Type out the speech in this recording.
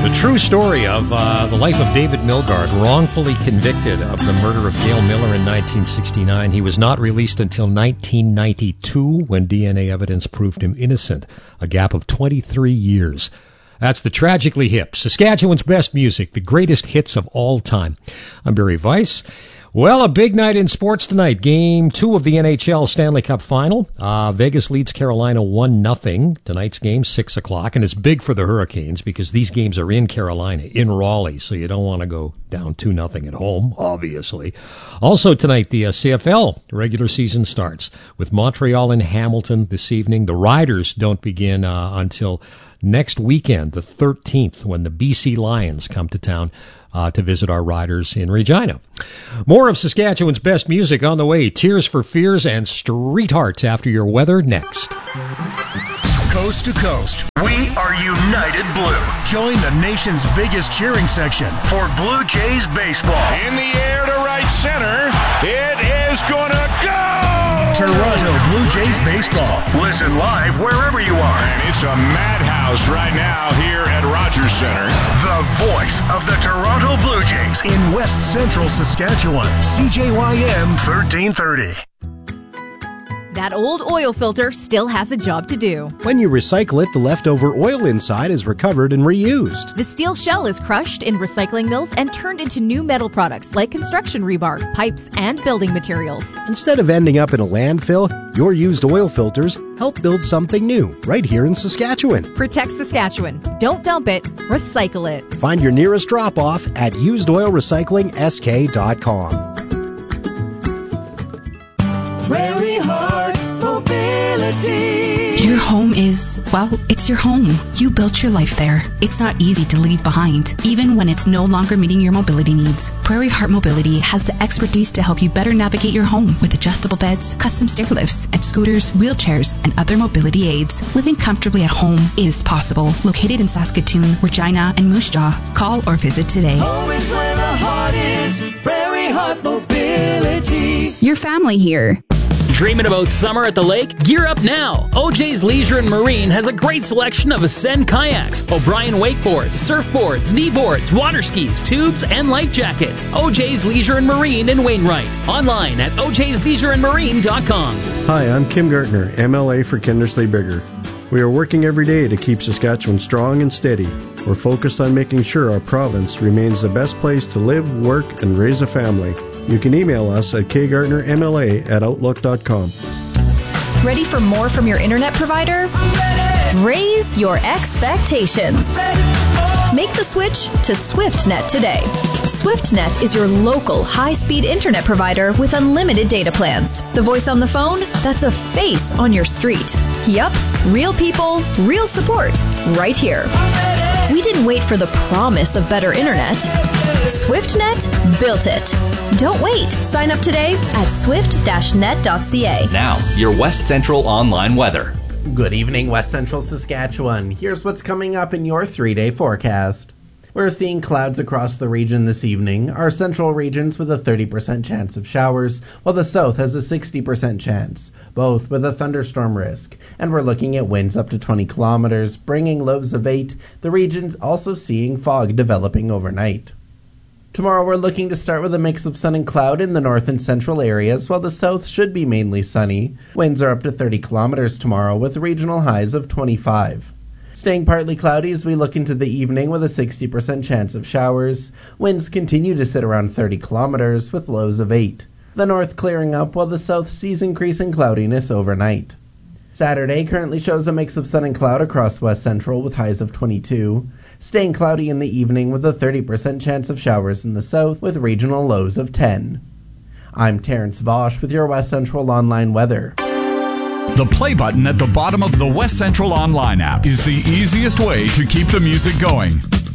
The true story of the life of David Milgaard, wrongfully convicted of the murder of Gail Miller in 1969. He was not released until 1992 when DNA evidence proved him innocent, a gap of 23 years. That's the Tragically Hip, Saskatchewan's best music, the greatest hits of all time. I'm Barry Weiss. Well, a big night in sports tonight. Game 2 of the NHL Stanley Cup Final. Vegas leads Carolina 1-0. Tonight's game, 6 o'clock, and it's big for the Hurricanes because these games are in Carolina, in Raleigh, so you don't want to go down 2-0 at home, obviously. Also tonight, the CFL regular season starts with Montreal and Hamilton this evening. The Riders don't begin until next weekend, the 13th, when the BC Lions come to town to visit our Riders in Regina. More of Saskatchewan's best music on the way. Tears for Fears and Street Hearts after your weather next. Coast to coast, we are United Blue. Join the nation's biggest cheering section for Blue Jays baseball. In the air to right center, it is gonna go! Toronto Blue Jays baseball. Listen live wherever you are. And it's a madhouse right now here at Rogers Center. The voice of the Toronto Blue Jays in West Central Saskatchewan. CJYM 1330. That old oil filter still has a job to do. When you recycle it, the leftover oil inside is recovered and reused. The steel shell is crushed in recycling mills and turned into new metal products like construction rebar, pipes, and building materials. Instead of ending up in a landfill, your used oil filters help build something new right here in Saskatchewan. Protect Saskatchewan. Don't dump it. Recycle it. Find your nearest drop-off at usedoilrecyclingsk.com. Prairie Heart Mobility. Your home is, well, it's your home. You built your life there. It's not easy to leave behind, even when it's no longer meeting your mobility needs. Prairie Heart Mobility has the expertise to help you better navigate your home with adjustable beds, custom stair lifts, and scooters, wheelchairs, and other mobility aids. Living comfortably at home is possible. Located in Saskatoon, Regina, and Moose Jaw. Call or visit today. Home is where the heart is. Prairie Heart Mobility. Your family here. Dreaming about summer at the lake? Gear up now! OJ's Leisure and Marine has a great selection of Ascend kayaks, O'Brien wakeboards, surfboards, kneeboards, water skis, tubes, and life jackets. OJ's Leisure and Marine in Wainwright. Online at ojsleisureandmarine.com. Hi, I'm Kim Gartner, MLA for Kindersley Bigger. We are working every day to keep Saskatchewan strong and steady. We're focused on making sure our province remains the best place to live, work, and raise a family. You can email us at kgartnermla@outlook.com. Ready for more from your internet provider? Raise your expectations. Make the switch to SwiftNet today. SwiftNet is your local high-speed internet provider with unlimited data plans. The voice on the phone? That's a face on your street. Yup, real people, real support, right here. We didn't wait for the promise of better internet. SwiftNet built it. Don't wait. Sign up today at swift-net.ca. Now, your West Central online weather. Good evening, West Central Saskatchewan. Here's what's coming up in your 3-day forecast. We're seeing clouds across the region this evening. Our central regions with a 30% chance of showers, while the south has a 60% chance, both with a thunderstorm risk. And we're looking at winds up to 20 kilometers, bringing lows of 8. The region's also seeing fog developing overnight. Tomorrow we're looking to start with a mix of sun and cloud in the north and central areas, while the south should be mainly sunny. Winds are up to 30 kilometers tomorrow with regional highs of 25. Staying partly cloudy as we look into the evening with a 60% chance of showers. Winds continue to sit around 30 kilometers with lows of 8. The north clearing up while the south sees increasing cloudiness overnight. Saturday currently shows a mix of sun and cloud across West Central with highs of 22. Staying cloudy in the evening with a 30% chance of showers in the south with regional lows of 10. I'm Terrence Vosch with your West Central online weather. The play button at the bottom of the West Central online app is the easiest way to keep the music going.